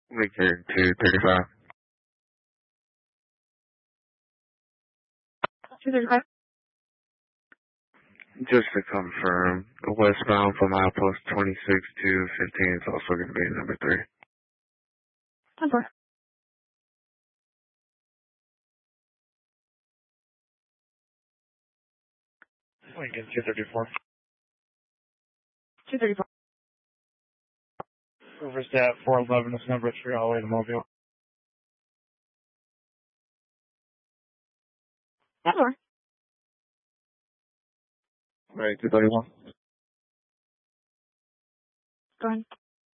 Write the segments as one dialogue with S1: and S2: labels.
S1: Lincoln 235.
S2: 235.
S1: Just to confirm, westbound from outpost 26 to 15 is also going to be number 3.
S2: 10-4.
S3: Lincoln 234.
S2: 234.
S3: Overstat 411 is number 3 all the way to Mobile.
S2: 10-4.
S1: Right, 231.
S2: Go ahead.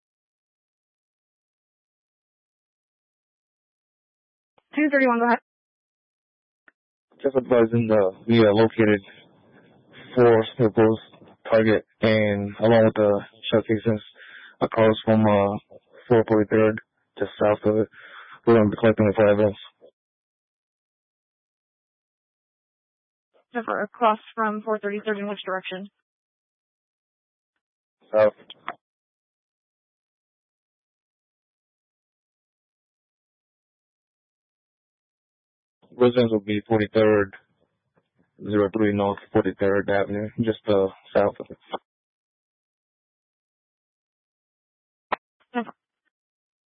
S2: 231, go ahead.
S1: Just advising we located 4 Snipples target and along with the shell casings across from 443rd just south of it. We're going to be collecting it for evidence.
S2: Jennifer, across from 433rd in which direction?
S1: South. Residence will be 43rd, 03 North 43rd Avenue, just south of it.